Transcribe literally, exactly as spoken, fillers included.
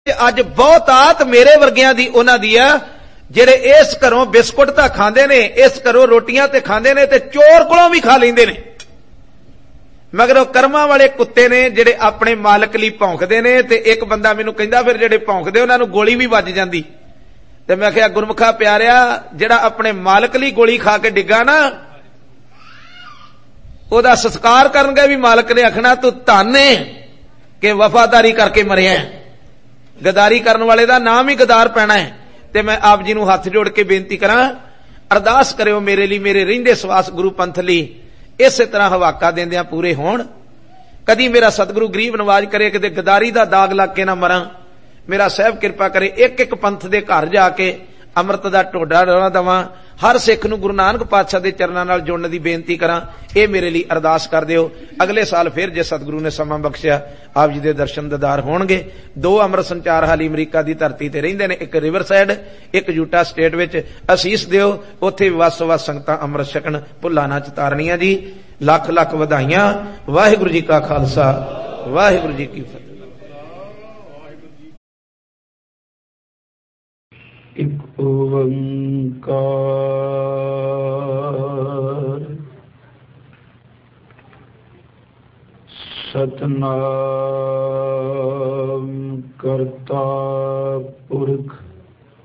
अज बहुतात मेरे वर्गियां दी उन्हां दी आ जिहड़े इस घरों बिस्कुट तां खांदे ने, इस घरों रोटियां ते खांदे ने ते चोर कोलों भी खा लैंदे ने, मगर वो कर्मां वाले कुत्ते ने जिहड़े अपने मालक लई भौंकदे ने। ते एक बंदा मैनूं कहंदा फिर जिहड़े भौंकदे उन्हां नूं गोली भी वज जांदी। ते मैं आखिया गुरमुखा प्यारिया, जिहड़ा अपने मालक लई गोली खा के डिग्गा ना, ओहदा संस्कार करन गए भी मालक ने आखना तू धन है कि वफादारी करके मरिया। गदारी करने वाले का नाम ही गदार पैना है। ते मैं आप जी नूं हथ जोड़ के बेनती करा, अरदास करियो मेरे लिए, मेरे रहिंदे सवास गुरु पंथ लई इस तरह हवाका देंदियां पूरे होण। कदी मेरा सतगुरु गरीब नवाज करे कि गदारी का दाग लग के ना मरा। मेरा साहब कृपा करे एक एक पंथ दे घर जाके अमृत का ढोडा डोला दवा। हर सिख नूं गुरु नानक पातशाह दे चरनां नाल जुड़न दी बेनती करा। ये मेरे लिए अरदास कर दिओ। अगले साल फिर जे सतगुरु ने समा बख्शिया आप जी दे दर्शन दीदार होणगे। दो अमृत संचार हाली अमरीका दी धरती ते रहिंदे ने, एक रिवर साइड, एक यूटा स्टेट विच। असीस दिओ, उत्थे वस वस संगतां अमृत छकण, भुल्लां ना चतारनियां जी। लख लख वधाइयां। वाहिगुरू जी का खालसा, वाहिगुरू जी की फतेह। एक ओंकार सतनाम करता पुरख